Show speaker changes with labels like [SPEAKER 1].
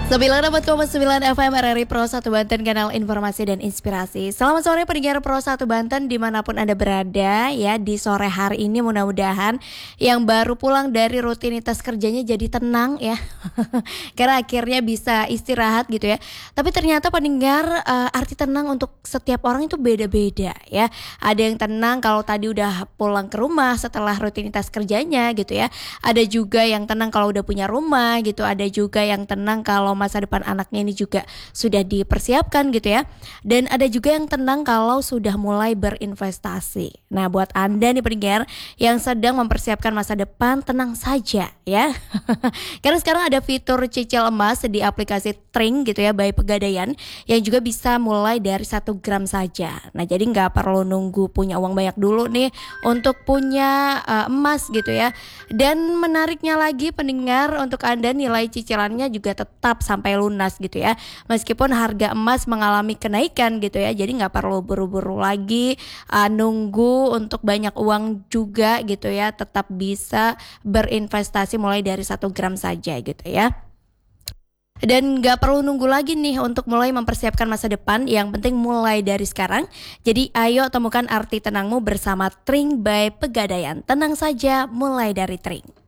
[SPEAKER 1] 94,9 FM RRI Pro 1 Banten, kanal informasi dan inspirasi. Selamat sore pendengar Pro 1 Banten dimanapun Anda berada ya. Di sore hari ini mudah-mudahan yang baru pulang dari rutinitas kerjanya jadi tenang ya. Karena akhirnya bisa istirahat gitu ya. Tapi ternyata pendengar arti tenang untuk setiap orang itu beda-beda ya. Ada yang tenang kalau tadi udah pulang ke rumah setelah rutinitas kerjanya gitu ya. Ada juga yang tenang kalau udah punya rumah gitu. Ada juga yang tenang kalau masa depan anaknya ini juga sudah dipersiapkan gitu ya. Dan ada juga yang tenang kalau sudah mulai berinvestasi. Nah, buat Anda nih pendengar yang sedang mempersiapkan masa depan, tenang saja ya. Karena sekarang ada fitur cicil emas di aplikasi Tring gitu ya, by Pegadaian, yang juga bisa mulai dari 1 gram saja. Nah, jadi nggak perlu nunggu punya uang banyak dulu nih untuk punya emas gitu ya. Dan menariknya lagi pendengar, untuk Anda nilai cicilannya juga tetap sampai lunas gitu ya. Meskipun harga emas mengalami kenaikan gitu ya. Jadi nggak perlu buru-buru lagi nunggu untuk banyak uang juga gitu ya. Tetap bisa berinvestasi mulai dari 1 gram saja gitu ya. Dan gak perlu nunggu lagi nih untuk mulai mempersiapkan masa depan. Yang penting mulai dari sekarang. Jadi ayo temukan arti tenangmu bersama Tring by Pegadaian. Tenang saja, mulai dari Tring.